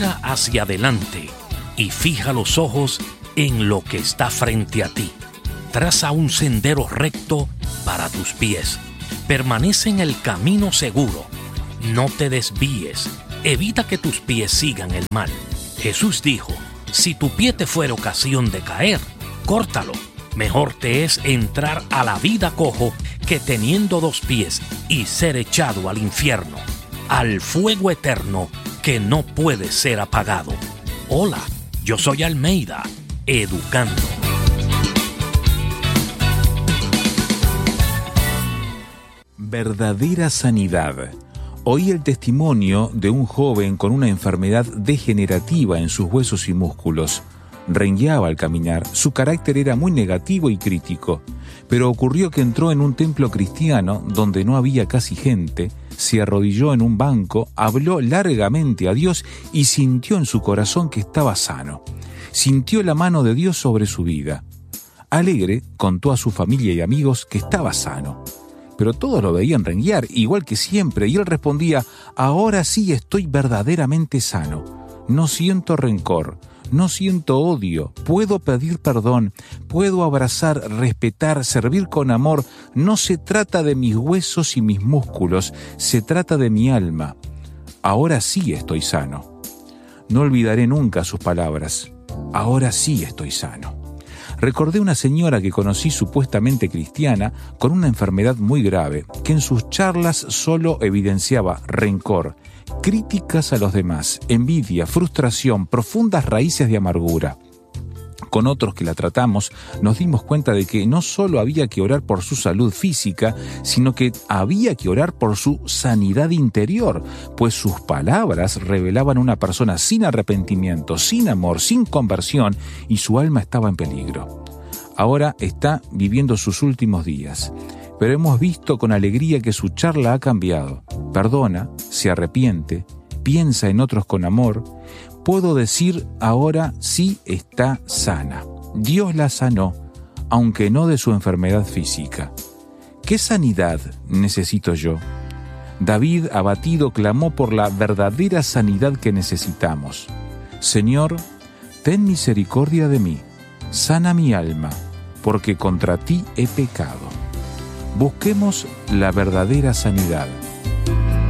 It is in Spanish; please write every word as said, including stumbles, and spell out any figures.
Mira hacia adelante y fija los ojos en lo que está frente a ti. Traza un sendero recto para tus pies. Permanece en el camino seguro. No te desvíes. Evita que tus pies sigan el mal. Jesús dijo, si tu pie te fuera ocasión de caer, córtalo. Mejor te es entrar a la vida cojo que teniendo dos pies y ser echado al infierno, al fuego eterno que no puede ser apagado. Hola, yo soy Almeida, educando. Verdadera sanidad. Oí el testimonio de un joven con una enfermedad degenerativa en sus huesos y músculos. Rengueaba al caminar, su carácter era muy negativo y crítico, pero ocurrió que entró en un templo cristiano donde no había casi gente, se arrodilló en un banco, habló largamente a Dios y sintió en su corazón que estaba sano. Sintió la mano de Dios sobre su vida. Alegre, contó a su familia y amigos que estaba sano. Pero todos lo veían renguear, igual que siempre, y él respondía, ahora sí estoy verdaderamente sano. No siento rencor. No siento odio, puedo pedir perdón, puedo abrazar, respetar, servir con amor. No se trata de mis huesos y mis músculos, se trata de mi alma. Ahora sí estoy sano. No olvidaré nunca sus palabras. Ahora sí estoy sano. Recordé una señora que conocí supuestamente cristiana con una enfermedad muy grave, que en sus charlas solo evidenciaba rencor, críticas a los demás, envidia, frustración, profundas raíces de amargura. Con otros que la tratamos, nos dimos cuenta de que no solo había que orar por su salud física, sino que había que orar por su sanidad interior, pues sus palabras revelaban una persona sin arrepentimiento, sin amor, sin conversión, y su alma estaba en peligro. Ahora está viviendo sus últimos días, pero hemos visto con alegría que su charla ha cambiado. Perdona, se arrepiente, piensa en otros con amor. Puedo decir ahora sí está sana. Dios la sanó, aunque no de su enfermedad física. ¿Qué sanidad necesito yo? David, abatido, clamó por la verdadera sanidad que necesitamos. Señor, ten misericordia de mí, sana mi alma, porque contra ti he pecado. Busquemos la verdadera sanidad.